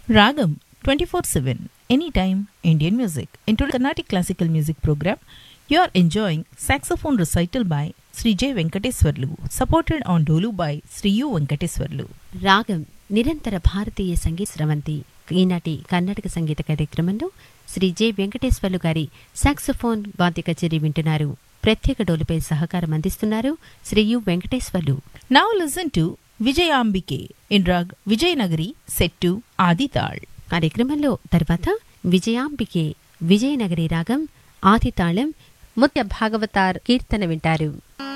Ragam 24/7, anytime Indian music. In today's Carnatic classical music program, you are enjoying saxophone recital by Sri J. Venkateswarlu, supported on Dolu by Sri U. Venkateswarlu. రాగం నిరంతర భారతీయ సంగీత స్రవంతి. ఈనాటి కర్ణాటక సంగీత కార్యక్రమంలో Shri J Venkateswarlu గారి saxophone వాద్య కచేరీ వింటున్నారు. ప్రత్యేక డోలుపై సహకారం అందిస్తున్నారు Shri you Venkateswarlu. Now listen to Vijayambike in Rag Vijayanagari set to Adital. కార్యక్రమంలో తర్వాత విజయాంబికే విజయనగరి రాగం ఆదితాళం ముత్య భాగవతార్ కీర్తన వింటారు.